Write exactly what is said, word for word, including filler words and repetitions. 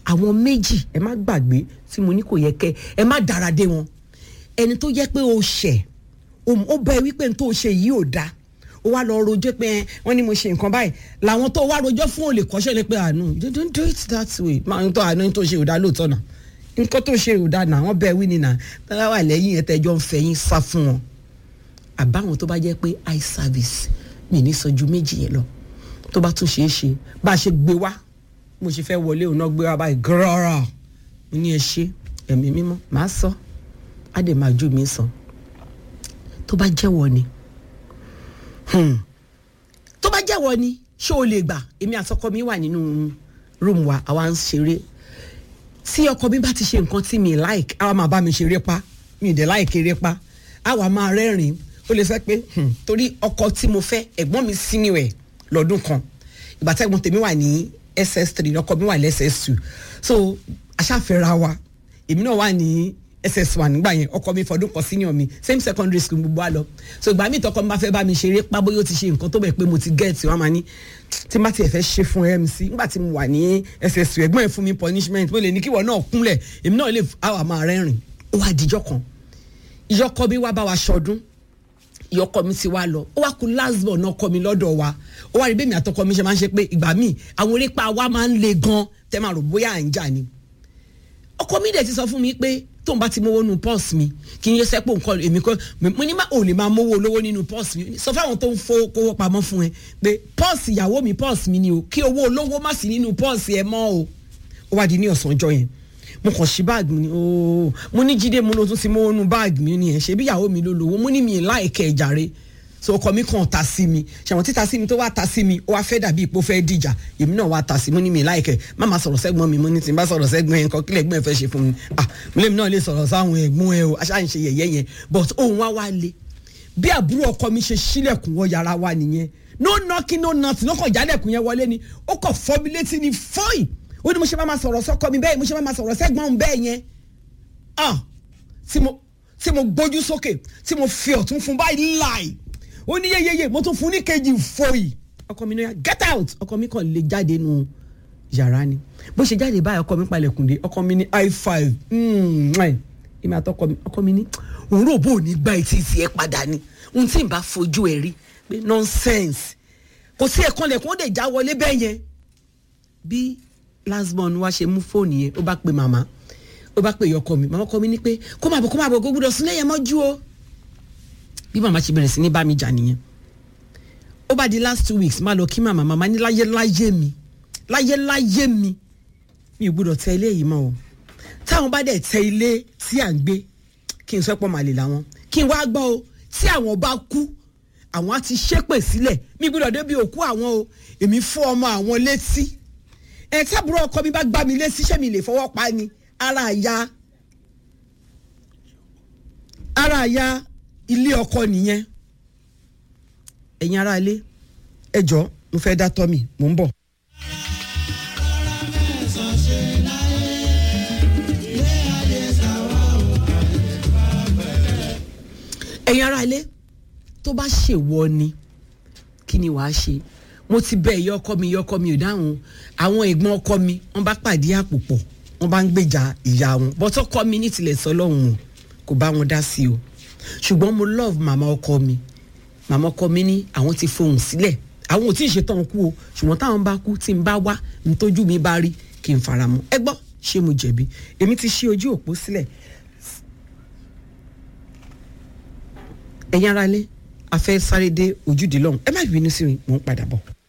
àwọn méjì ẹ má gbàgbé tí mo ní kò yẹ kẹ́ ẹ má dára dé wọn ẹni tó yẹ pé o ṣẹ̀ ó bẹ wípé n tó ṣe yìí ò dáa ó wá lọ rojọ́ pé wọ́n ní mo ṣe nǹkan báyìí làwọn tó wá rojọ́ fún olè kọ́ṣẹ́ ni pé àánú you don't do it that way máa ń tọ́ àánú tó ṣe ò dáa lóòótọ́ náà nǹkan tó ṣe ò dáa náà wọ́n bẹ́ẹ̀ wí nìyà tọ́lá wà lẹ́yìn ẹ̀tẹ́jọ́ ń fẹ́ yín sá fún wọn àbáwọn tó bá jẹ́ pé eye service mi ní sọ ju méjì yẹn lọ tó bá tún ṣeé ṣe bá a ṣe gbé wá mo ṣe fẹ́ wọlé òun náà gbé wá báyìí gírọ́rọ́ mo ní ẹ ṣe ẹ̀mí mímọ́ màá sọ á dẹ̀ máa ju mi sàn tó bá jẹ́wọ́ ni tó bá jẹ́wọ́ ni ṣé o lè gbà èmi àtọkọ mi wà nínú room wa àwa ń ṣeré tí ọkọ mi bá ti ṣe nǹkan tí mi like àwa máa bá mi ṣeré pa mi ì dẹ̀ like eré pa àwa máa rẹ́rìn ó lè fẹ́ pé torí ọkọ tí mo fẹ́ ẹ̀gbọ́n mi sí níwẹ̀ lọ́dún kan ìgbà tẹ́gbọ́n tèmi wà ní S S three ọkọ mi wà ní S S two so aṣáfẹ́ra wa èmi náà wà ní S S one nígbà yẹn ọkọ mi fọdún kan senior mi same secondary school gbogbo wa lọ so ìgbà mi tọkọ mi bá fẹ́ bá mi ṣeré pa bóyá ó ti ṣe nǹkan tó bẹ̀ pé mo ti get wọn máa ní tí má tiẹ̀ fẹ́ ṣe fún M C nígbà tí mo wà ní S S two ẹ̀gbọ́n ẹ̀ fún mi punishment mo lè ní kí wọ́n náà kúnlẹ̀ èmi náà lè àwọn máa rẹ́rìn ó wá dijọ́ kan ìyọkọ mi wá bá wa ṣọdún ìyọkọ mi ti wá lọ ó wá kú last born náà kọ mi lọ́dọ̀ wa ó wá rí bẹ́ẹ̀ mi àtọkọ mi ṣe máa ń ṣe pé ìgbà míì àwọn erépa wa máa ń le gan tẹ́ máa rò bóyá à ń jà ni ọkọ mi dẹ̀ ti sọ fún mi pé tóun bá ti mówó nínú pọ́ọ̀sì mi kì í yẹ sẹ́pọ̀ nǹkan èmi kọ́ mo ní má ò lè máa mówó olówó nínú pọ́ọ̀sì mi sọ fáwọn tó ń fowó kówó pamọ́ fún ẹ pé pọ́ọ̀sì ìyàwó mi pọ́ọ̀sì mi ni o kí owó olówó má sí nínú pọ́ọ̀sì ẹ mọ́ o ó wá di ní ọ̀sán ọjọ́ yẹn mo kàn sí báàgì mi ni ooo mo ní Jídé mo ló tún ti mówó nínú báàgì mi ni ẹ ṣe bí ìyàwó mi ló lówó mo ní mi láìkẹ́ ìjàre so ọkọ mi kàn ta sí mi ṣàwọn títa sí mi tó wá ta sí mi ó wá fẹ́ dàbí ipò fẹ́ dìjà èmi náà wá ta sí mo ní mi láìkẹ́ má máa sọ̀rọ̀ sẹ́gbọ́n mi mo ní tí n bá sọ̀rọ̀ sẹ́gbọ́n yẹn kan kílẹ̀ ẹ̀gbọ́n ẹ̀ fẹ́ ṣe fún mi ah mo lè mi náà lè sọ̀rọ̀ sáwọn ẹ̀gbọ́n ẹ̀ o aṣáà ń ṣe yẹ̀yẹ́ yẹn but òun wá wá le bí àbúrò ọkọ mi ṣe ṣílẹ̀kùn wọ yàrá wa nìyẹn no knocking no nothing ló kàn jálẹ̀kùn yẹn wọlé ni ó kàn fọ́ mi létí ni fọ́ì ó ní mo ṣe máa sọ̀rọ̀ sọ́kọ mi bẹ́ẹ̀ mo ṣe máa sọ̀rọ̀ sẹ́gbọ́n bẹ́ẹ̀ yẹn ah tí mo tí mo gbójú sókè tí mo fi ọ̀tún fún báyìí láì ó ní yeyeye mo tún fún ní kejì fòyì ọkọ mi ní get out ọkọ mi kàn lè jáde nu yàrá ni bó ṣe jáde báyìí ọkọ mi palẹ̀kùn dé ọkọ mi ní high five ìmọ̀ àtọkọ mi ọkọ mi ní òun rò bó ní gba etí ti ẹ padà ni ohun tí n bá fojú ẹ rí pé nonsense kò sí ẹ̀kan lẹ̀kùn ó dẹ̀ já wọlé bẹ́ẹ̀ yẹn bí last born wa ṣe mú fóònù yẹn ó bá pe màmá ó bá pe ìyọkọ mi màmá ọkọ mi ní pé kó má bọ̀ kó má bọ̀ kó gbúdọ̀ sún lẹ́yìn mọ́jú o bí màmá ṣe bẹ̀rẹ̀ sí ní bá mi jà nìyẹn ó bá di last two weeks má lọ kí màmá màmá ní láyé láyé mi láyé láyé mi mi ò gbọdọ̀ tẹ ilé yìí mọ́ o táwọn bá dẹ̀ tẹ ilé tí à ń gbé kí n sọ pọ̀ màlè làwọn kí n wá gbọ́ o tí àwọn bá kú àwọn á ti ṣépè sílẹ̀ mi gbọdọ̀ débi òkú àwọn o èmi fún ọmọ àwọn létí ẹ̀ tábùrọ̀ ọkọ mi bá gbá mi létí ṣé mi lè fọwọ́ pa ni ara àyà ara àyà ilé ọkọ nìyẹn ẹ̀yin ará ilé ẹ jọ̀ọ́ mo fẹ́ dá tọ́ mi mò ń bọ̀. ẹ̀yin ará ilé tó bá ṣèwọ ni kí ni wàá ṣe mo ti bẹ ìyá ọkọ mi ìyá ọkọ mi ò dáhùn àwọn ẹ̀gbọ́n ọkọ mi wọ́n bá pàdé àpò pọ̀ wọ́n bá ń gbèjà ìyá wọn bọ́tọ́ ọkọ mi ní tilẹ̀ sọ lọ́hùn-ún kò bá wọn dá sí o ṣùgbọ́n mo love màmá ọkọ mi màmá ọkọ mi ní àwọn ti fohùn sílẹ̀ àwọn ò tí ì ṣetán kú o ṣùgbọ́n táwọn bá kú tí n bá wá nítọ́jú mi bá rí kí n fara mọ́ ẹ gbọ́ ṣé mo jẹ̀bi èmi ti ṣí ojú òpó sílẹ̀ ẹ̀yin ará ilé a fẹ́ sáré dé ojúde lọ́hùn ẹ má bínú sí mi mò ń padà bọ̀.